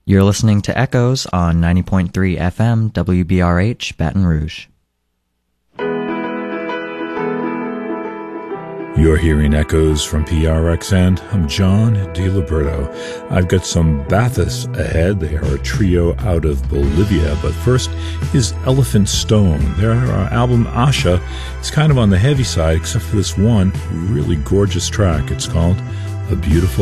You're listening to Echoes on 90.3 FM WBRH Baton Rouge. You're hearing Echoes from PRX, and I'm John DiLiberto. I've got some Bathos ahead. They are a trio out of Bolivia, but first is Elephant Stone. Their album Asha is kind of on the heavy side, except for this one really gorgeous track. It's called A Beautiful